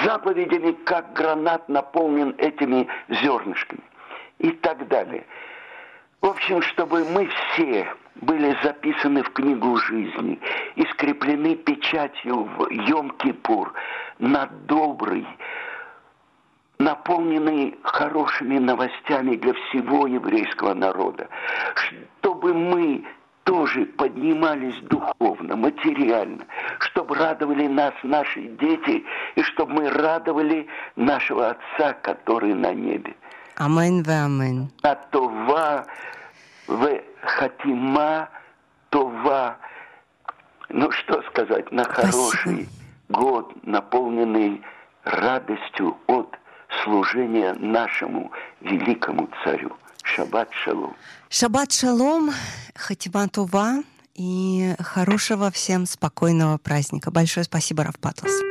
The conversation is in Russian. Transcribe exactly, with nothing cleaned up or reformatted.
заповедями, как гранат наполнен этими зернышками. И так далее. В общем, чтобы мы все были записаны в книгу жизни и скреплены печатью в Йом-Кипур на добрый, наполненный хорошими новостями для всего еврейского народа, чтобы мы тоже поднимались духовно, материально, чтобы радовали нас наши дети, и чтобы мы радовали нашего Отца, который на небе. Амен ве амен. А това в хатима това. Ну что сказать, на хороший год, наполненный радостью от служения нашему великому царю. Шаббат шалом. Шаббат шалом, хатима това и хорошего всем спокойного праздника. Большое спасибо, Рав Патлас.